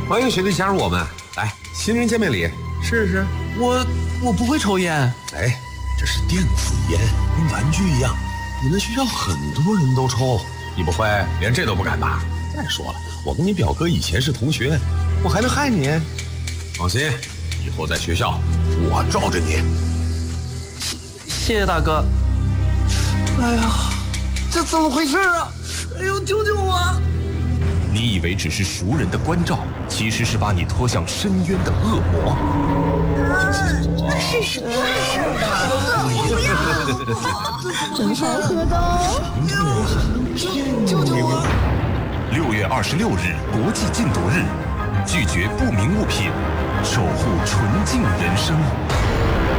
欢迎学弟加入我们。来，新人见面礼。 是，我不会抽烟。 哎，这是电子烟，跟玩具一样。你们学校很多人都抽，你不会连这都不敢吧？再说了，我跟你表哥以前是同学，我还能害你？放心，以后在学校我罩着你。 谢谢大哥。哎呀，这怎么回事啊？哎呦，救救我！ 你以为只是熟人的关照，其实是把你拖向深渊的恶魔。 试试看，不要！真好喝的哦！ 救救我 ！6月26日国际禁毒日，拒绝不明物品，守护纯净人生。